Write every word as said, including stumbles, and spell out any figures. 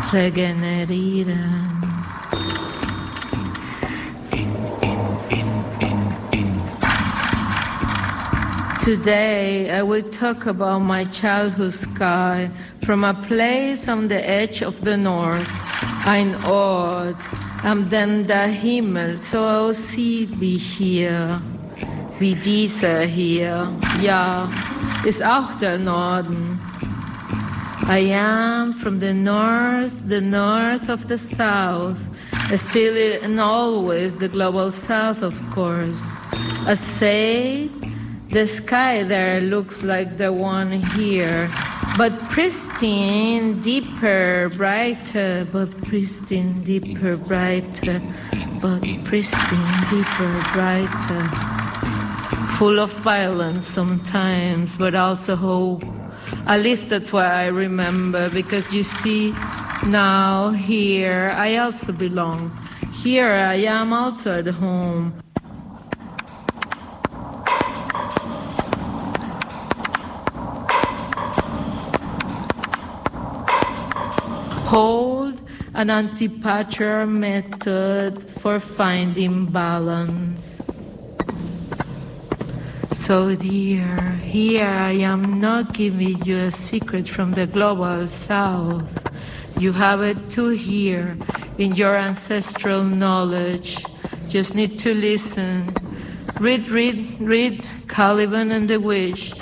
regenerieren. Today I will talk about my childhood sky from a place on the edge of the north. Ein Ort am denn der Himmel so aussieht wie hier, wie dieser hier. Ja, ist auch der Norden. I am from the north, the north of the south, still and always the global south, of course. I say, the sky there looks like the one here, but pristine, deeper, brighter, but pristine, deeper, brighter, but pristine, deeper, brighter. Full of violence sometimes, but also hope. At least that's what I remember, because you see, now, here, I also belong. Here I am also at home. Hold an anti-patriarchal method for finding balance. So dear, here I am not giving you a secret from the global south. You have it too here in your ancestral knowledge. Just need to listen. Read, read, read Caliban and the Witch.